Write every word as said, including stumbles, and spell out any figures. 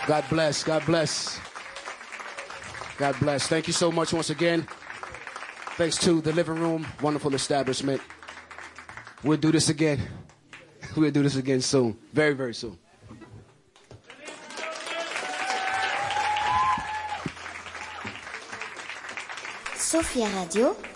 God bless. God bless. God bless. Thank you so much once again. Thanks to the Living Room, wonderful establishment. We'll do this again. We'll do this again soon. Very, very soon. Sophia Radio.